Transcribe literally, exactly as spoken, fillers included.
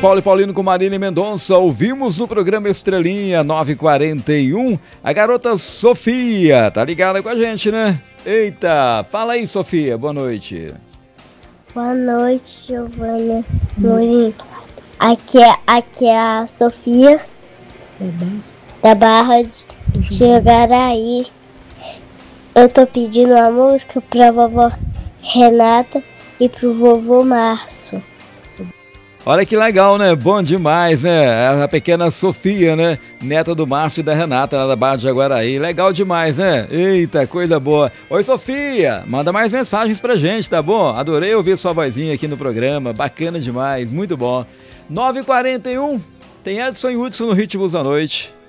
Paulo e Paulino com Marília Mendonça. Ouvimos no programa Estrelinha nove e quarenta e um a garota Sofia. Tá ligada com a gente, né? Eita, fala aí, Sofia. Boa noite. Boa noite, Giovana Mourinho. Aqui é, aqui é a Sofia da Barra de, de Agaraí. Eu tô pedindo uma música pra vovó Renata e pro vovô Márcio. Olha que legal, né? Bom demais, né? A pequena Sofia, né? Neta do Márcio e da Renata, lá da Barra de Jaguaraí. Legal demais, né? Eita, coisa boa. Oi, Sofia! Manda mais mensagens pra gente, tá bom? Adorei ouvir sua vozinha aqui no programa. Bacana demais, muito bom. nove e quarenta e um, tem Edson e Hudson no Ritmos da Noite.